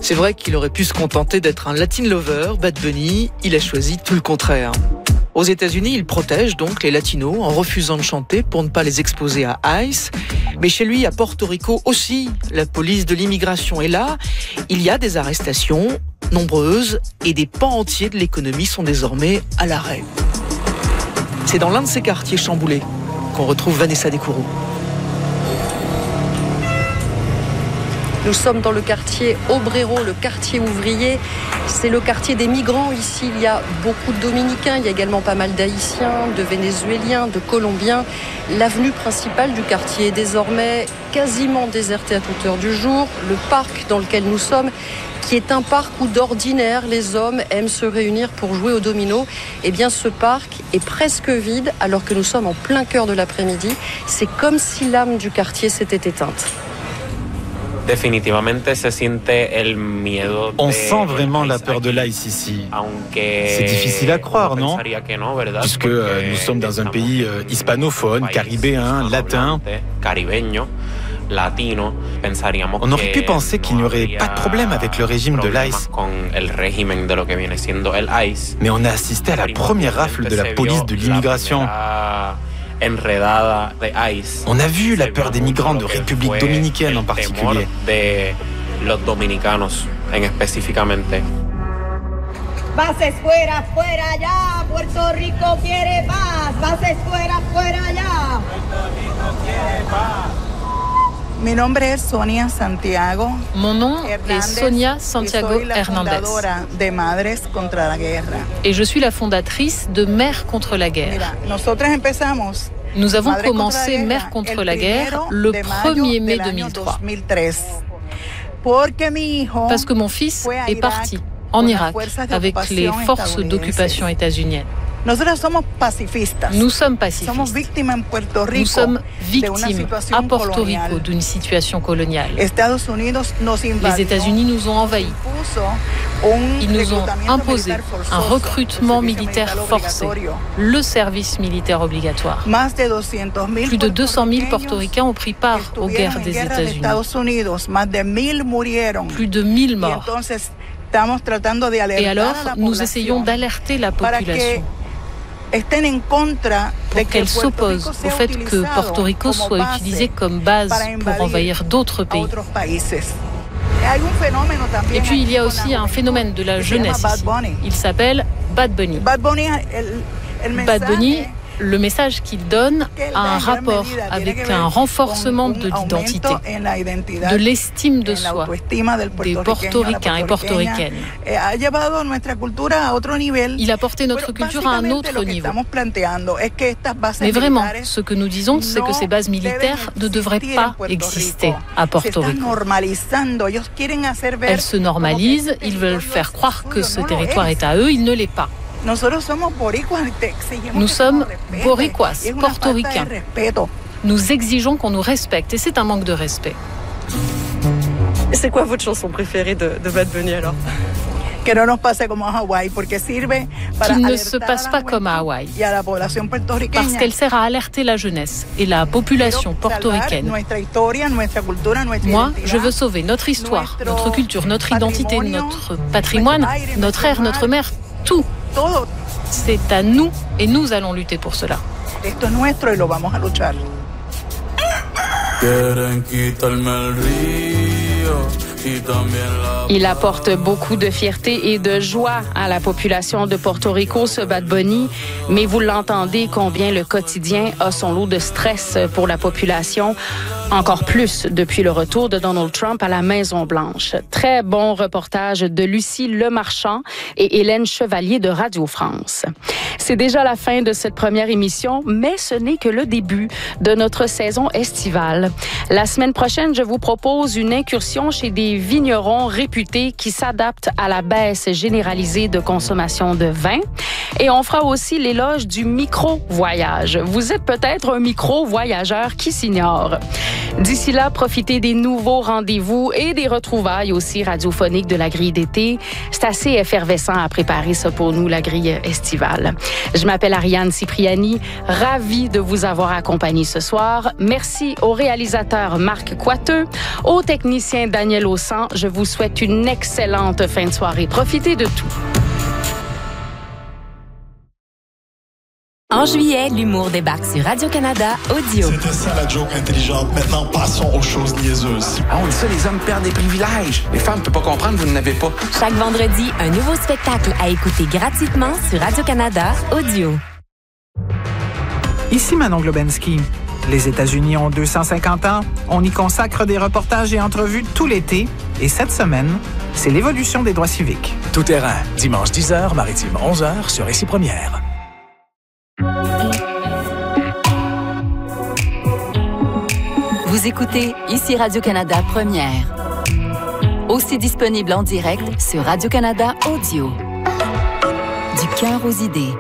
C'est vrai qu'il aurait pu se contenter d'être un Latin lover, Bad Bunny, il a choisi tout le contraire. Aux États-Unis, il protège donc les latinos en refusant de chanter pour ne pas les exposer à ICE. Mais chez lui, à Porto Rico aussi, la police de l'immigration est là. Il y a des arrestations nombreuses et des pans entiers de l'économie sont désormais à l'arrêt. C'est dans l'un de ces quartiers chamboulés qu'on retrouve Vanessa Descouroux. Nous sommes dans le quartier Obrero, le quartier ouvrier. C'est le quartier des migrants. Ici, il y a beaucoup de Dominicains. Il y a également pas mal d'Haïtiens, de Vénézuéliens, de Colombiens. L'avenue principale du quartier est désormais quasiment désertée à toute heure du jour. Le parc dans lequel nous sommes, qui est un parc où d'ordinaire les hommes aiment se réunir pour jouer au domino, eh bien ce parc est presque vide alors que nous sommes en plein cœur de l'après-midi. C'est comme si l'âme du quartier s'était éteinte. On sent vraiment la peur de l'ICE ici. C'est difficile à croire, non? Puisque nous sommes dans un pays hispanophone, caribéen, latin. On aurait pu penser qu'il n'y aurait pas de problème avec le régime de l'ICE. Mais on a assisté à la première rafle de la police de l'immigration. On a vu la peur des migrants de République dominicaine en particulier. Bases fuera, fuera ya, Puerto Rico quiere paz. Bases fuera, fuera ya. Puerto Rico quiere paz. Mi nombre es Sonia Santiago. Mon nom est Sonia Santiago Hernández. De Madres contra la Guerra. Et je suis la fondatrice de Mères contre la guerre. Nous avons commencé Mères contre la guerre le 1er mai 2003. Parce que mon fils est parti en Irak avec les forces d'occupation états-uniennes. Nous sommes pacifistes. Nous sommes victimes à Porto Rico d'une situation coloniale. Les États-Unis nous ont envahis. Ils nous ont imposé un recrutement militaire forcé, le service militaire obligatoire. Plus de 200 000 portoricains ont pris part aux guerres des États-Unis. Plus de 1000 morts. Et alors, nous essayons d'alerter la population pour qu'elle s'oppose au fait que Porto Rico soit utilisé comme base pour envahir d'autres pays. Et puis il y a aussi un phénomène de la jeunesse ici. Il s'appelle Bad Bunny. Bad Bunny, le message qu'il donne a un rapport avec un renforcement de l'identité, de l'estime de soi des portoricains et portoricaines. Il a porté notre culture à un autre niveau. Mais vraiment, ce que nous disons, c'est que ces bases militaires ne devraient pas exister à Porto Rico. Elles se normalisent, ils veulent faire croire que ce territoire est à eux, il ne l'est pas. Nous sommes boricuas, portoricains. Nous exigeons qu'on nous respecte et c'est un manque de respect. C'est quoi votre chanson préférée de Bad Bunny alors? Qu'il ne se passe pas comme à Hawaï, parce qu'elle sert à alerter la jeunesse et la population portoricaine. Moi, je veux sauver notre histoire, notre culture, notre identité, notre patrimoine, notre air, notre mer, tout. C'est à nous et nous allons lutter pour cela. Il apporte beaucoup de fierté et de joie à la population de Porto Rico, ce Bad Bunny, mais vous l'entendez combien le quotidien a son lot de stress pour la population, encore plus depuis le retour de Donald Trump à la Maison-Blanche. Très bon reportage de Lucie Lemarchand et Hélène Chevalier de Radio France. C'est déjà la fin de cette première émission, mais ce n'est que le début de notre saison estivale. La semaine prochaine, je vous propose une incursion chez des vignerons réputés qui s'adaptent à la baisse généralisée de consommation de vin. Et on fera aussi l'éloge du micro-voyage. Vous êtes peut-être un micro-voyageur qui s'ignore. D'ici là, profitez des nouveaux rendez-vous et des retrouvailles aussi radiophoniques de la grille d'été. C'est assez effervescent à préparer ça pour nous, la grille estivale. Je m'appelle Ariane Cipriani, ravie de vous avoir accompagné ce soir. Merci au réalisateur Marc Coiteux, au technicien Daniel Aussan. Je vous souhaite une excellente fin de soirée. Profitez de tout. En juillet, l'humour débarque sur Radio-Canada Audio. C'était ça la joke intelligente. Maintenant, passons aux choses niaiseuses. Ah, on dit ça, les hommes perdent des privilèges. Les femmes ne peuvent pas comprendre, vous n'en avez pas. Chaque vendredi, un nouveau spectacle à écouter gratuitement sur Radio-Canada Audio. Ici Manon Globensky. Les États-Unis ont 250 ans. On y consacre des reportages et entrevues tout l'été. Et cette semaine, c'est l'évolution des droits civiques. Tout terrain, dimanche 10h, maritime 11h sur Ici Première. Vous écoutez Ici Radio-Canada Première. Aussi disponible en direct sur Radio-Canada Audio. Du cœur aux idées.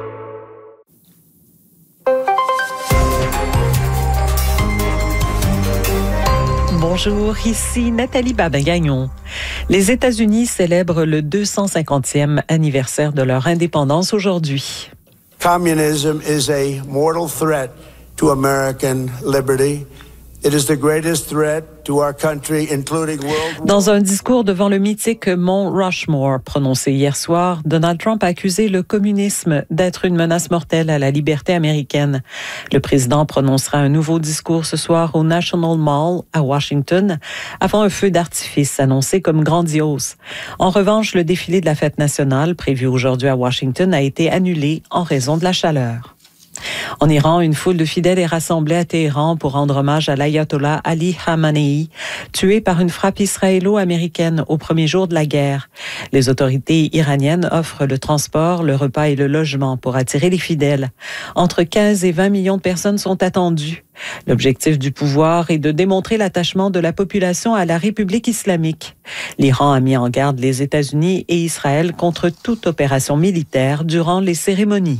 Bonjour, ici Nathalie Babin-Gagnon. Les États-Unis célèbrent le 250e anniversaire de leur indépendance aujourd'hui. Communism is a mortal threat to American liberty. It is the greatest threat to our country, including world. Dans un discours devant le mythique Mont Rushmore prononcé hier soir, Donald Trump a accusé le communisme d'être une menace mortelle à la liberté américaine. Le président prononcera un nouveau discours ce soir au National Mall à Washington avant un feu d'artifice annoncé comme grandiose. En revanche, le défilé de la fête nationale prévu aujourd'hui à Washington a été annulé en raison de la chaleur. En Iran, une foule de fidèles est rassemblée à Téhéran pour rendre hommage à l'ayatollah Ali Khamenei, tué par une frappe israélo-américaine au premier jour de la guerre. Les autorités iraniennes offrent le transport, le repas et le logement pour attirer les fidèles. Entre 15 et 20 millions de personnes sont attendues. L'objectif du pouvoir est de démontrer l'attachement de la population à la République islamique. L'Iran a mis en garde les États-Unis et Israël contre toute opération militaire durant les cérémonies.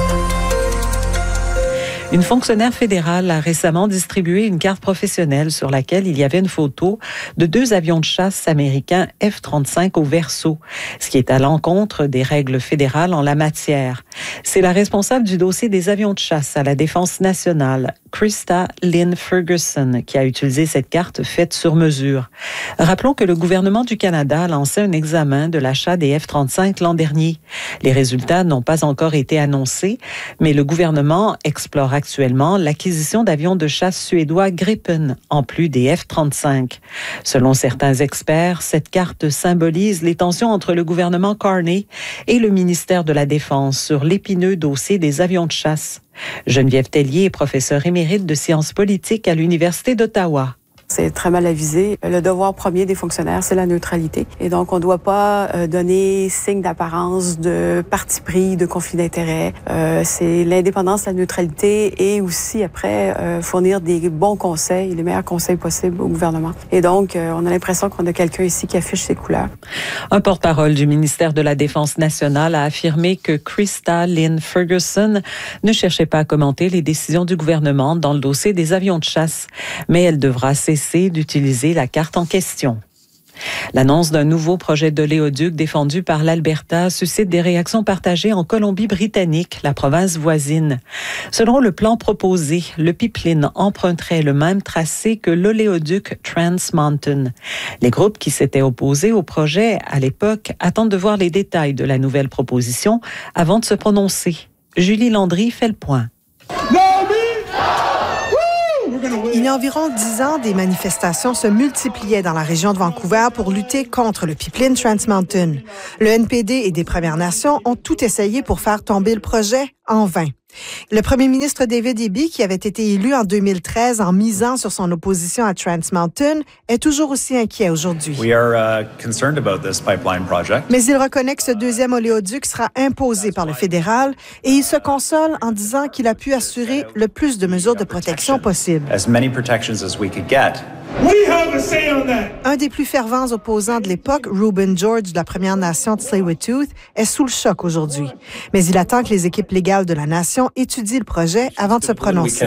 Une fonctionnaire fédérale a récemment distribué une carte professionnelle sur laquelle il y avait une photo de 2 avions de chasse américains F-35 au verso, ce qui est à l'encontre des règles fédérales en la matière. C'est la responsable du dossier des avions de chasse à la Défense nationale, Krista Lynn Ferguson, qui a utilisé cette carte faite sur mesure. Rappelons que le gouvernement du Canada a lancé un examen de l'achat des F-35 l'an dernier. Les résultats n'ont pas encore été annoncés, mais le gouvernement explore actuellement l'acquisition d'avions de chasse suédois Gripen, en plus des F-35. Selon certains experts, cette carte symbolise les tensions entre le gouvernement Carney et le ministère de la Défense sur l'épineux dossier des avions de chasse. Geneviève Tellier est professeure émérite de sciences politiques à l'Université d'Ottawa. C'est très mal avisé. Le devoir premier des fonctionnaires, c'est la neutralité. Et donc, on ne doit pas donner signe d'apparence de parti pris, de conflit d'intérêts. C'est l'indépendance, la neutralité et aussi, après, fournir des bons conseils, les meilleurs conseils possibles au gouvernement. Et donc, on a l'impression qu'on a quelqu'un ici qui affiche ses couleurs. Un porte-parole du ministère de la Défense nationale a affirmé que Krista Lynn Ferguson ne cherchait pas à commenter les décisions du gouvernement dans le dossier des avions de chasse, mais elle devra cesser d'utiliser la carte en question. L'annonce d'un nouveau projet d'oléoduc défendu par l'Alberta suscite des réactions partagées en Colombie-Britannique, la province voisine. Selon le plan proposé, le pipeline emprunterait le même tracé que l'oléoduc Trans Mountain. Les groupes qui s'étaient opposés au projet à l'époque attendent de voir les détails de la nouvelle proposition avant de se prononcer. Julie Landry fait le point. Il y a environ 10 ans, des manifestations se multipliaient dans la région de Vancouver pour lutter contre le pipeline Trans Mountain. Le NPD et des Premières Nations ont tout essayé pour faire tomber le projet, en vain. Le premier ministre David Eby, qui avait été élu en 2013 en misant sur son opposition à Trans Mountain, est toujours aussi inquiet aujourd'hui. We are concerned about this pipeline project. Mais il reconnaît que ce deuxième oléoduc sera imposé par le fédéral et il se console en disant qu'il a pu assurer le plus de mesures de protection possible. As many protections as we could get. We have Un des plus fervents opposants de l'époque, Reuben George de la Première Nation de Tsleil-Waututh, est sous le choc aujourd'hui. Mais il attend que les équipes légales de la nation étudient le projet avant de se prononcer.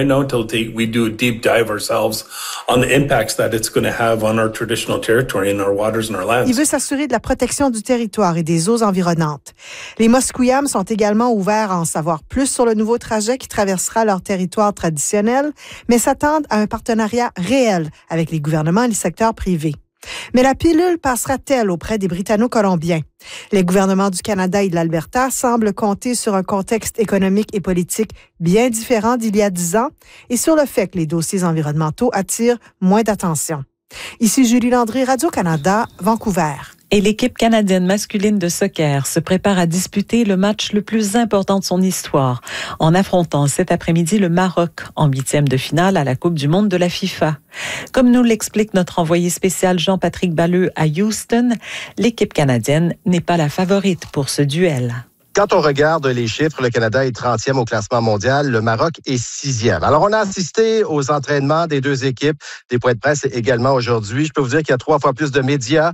Il veut s'assurer de la protection du territoire et des eaux environnantes. Les Musqueam sont également ouverts à en savoir plus sur le nouveau trajet qui traversera leur territoire traditionnel, mais s'attendent à un partenariat réel avec les gouvernements et les secteurs privés. Mais la pilule passera-t-elle auprès des Britanno-Colombiens? Les gouvernements du Canada et de l'Alberta semblent compter sur un contexte économique et politique bien différent d'il y a 10 ans et sur le fait que les dossiers environnementaux attirent moins d'attention. Ici Julie Landry, Radio-Canada, Vancouver. Et l'équipe canadienne masculine de soccer se prépare à disputer le match le plus important de son histoire, en affrontant cet après-midi le Maroc en 8e de finale à la Coupe du monde de la FIFA. Comme nous l'explique notre envoyé spécial Jean-Patrick Balleux à Houston, l'équipe canadienne n'est pas la favorite pour ce duel. Quand on regarde les chiffres, le Canada est 30e au classement mondial, le Maroc est 6e. Alors, on a assisté aux entraînements des deux équipes, des points de presse également aujourd'hui. Je peux vous dire qu'il y a 3 fois plus de médias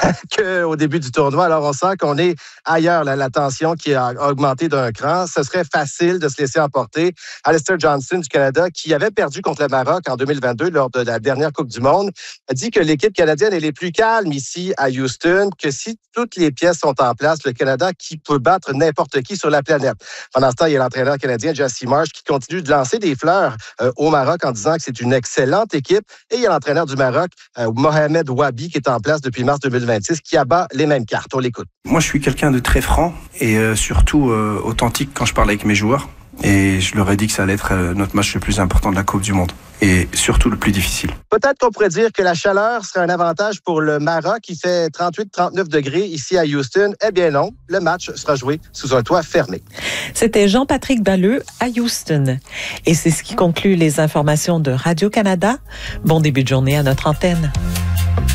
qu'au début du tournoi. Alors, on sent qu'on est ailleurs. Là, la tension qui a augmenté d'un cran. Ce serait facile de se laisser emporter. Alistair Johnston du Canada, qui avait perdu contre le Maroc en 2022 lors de la dernière Coupe du monde, a dit que l'équipe canadienne est plus calme ici à Houston, que si toutes les pièces sont en place, le Canada qui peut battre n'importe qui sur la planète. Pendant ce temps, il y a l'entraîneur canadien Jesse Marsh qui continue de lancer des fleurs au Maroc en disant que c'est une excellente équipe. Et il y a l'entraîneur du Maroc, Mohamed Wabi, qui est en place depuis mars 2026, qui abat les mêmes cartes. On l'écoute. Moi, je suis quelqu'un de très franc et surtout authentique quand je parle avec mes joueurs. Et je leur ai dit que ça allait être notre match le plus important de la Coupe du Monde. Et surtout le plus difficile. Peut-être qu'on pourrait dire que la chaleur serait un avantage pour le Maroc qui fait 38-39 degrés ici à Houston. Eh bien non, le match sera joué sous un toit fermé. C'était Jean-Patrick Balleux à Houston. Et c'est ce qui conclut les informations de Radio-Canada. Bon début de journée à notre antenne.